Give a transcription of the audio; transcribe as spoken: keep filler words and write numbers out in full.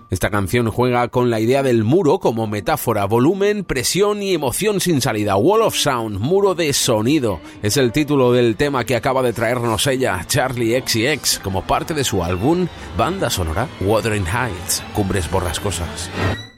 Esta canción juega con la idea del muro como metáfora, volumen, presión y emoción sin salida. Wall of Sound, muro de sonido, es el título del tema que acaba de traernos ella, Charli X C X, como parte de su álbum Banda Sonora Wuthering Heights, Cumbres Borrascosas.